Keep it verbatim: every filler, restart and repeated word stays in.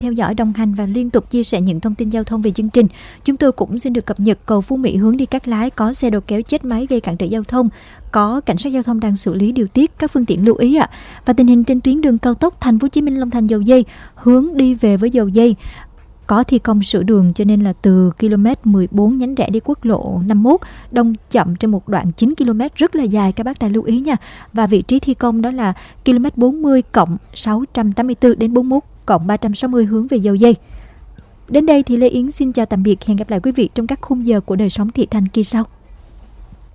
theo dõi, đồng hành và liên tục chia sẻ những thông tin giao thông về chương trình. Chúng tôi cũng xin được cập nhật cầu Phú Mỹ hướng đi Cát Lái có xe đầu kéo chết máy gây cản trở giao thông, có cảnh sát giao thông đang xử lý điều tiết, các phương tiện lưu ý ạ. Và tình hình trên tuyến đường cao tốc Thành phố Hồ Chí Minh Long Thành Dầu Giây hướng đi về với Dầu Giây có thi công sửa đường, cho nên là từ ki lô mét mười bốn nhánh rẽ đi quốc lộ năm mươi mốt đông chậm trên một đoạn chín ki lô mét rất là dài, các bác tài lưu ý nha. Và vị trí thi công đó là ki lô mét bốn mươi cộng sáu trăm tám mươi tư đến bốn mươi mốt cộng ba trăm sáu mươi hướng về Dầu Giây. Đến đây thì Lê Yến xin chào tạm biệt, hẹn gặp lại quý vị trong các khung giờ của Đời Sống Thị Thành kỳ sau.